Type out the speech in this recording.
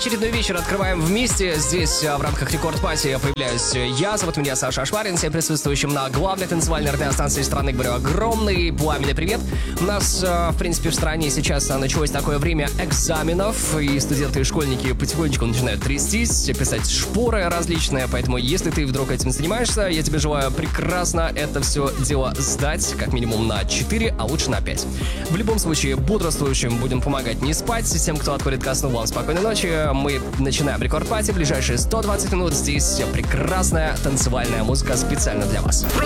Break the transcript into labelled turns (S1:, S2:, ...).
S1: Очередной вечер открываем вместе. Здесь в рамках Рекорд Пати появляюсь я. Зовут меня Саша Ашмарин. Всем присутствующим на главной танцевальной радиостанции страны говорю огромный пламенный привет. У нас, в принципе, в стране сейчас началось такое время экзаменов, и студенты и школьники потихонечку начинают трястись, писать шпоры различные. Поэтому, если ты вдруг этим занимаешься, я тебе желаю прекрасно это все дело сдать, как минимум на 4, а лучше на 5. В любом случае, бодрствующим будем помогать не спать. Тем, кто отходит ко сну, вам спокойной ночи. Мы начинаем Рекорд Пати. Ближайшие 120 минут здесь прекрасная танцевальная музыка специально для вас.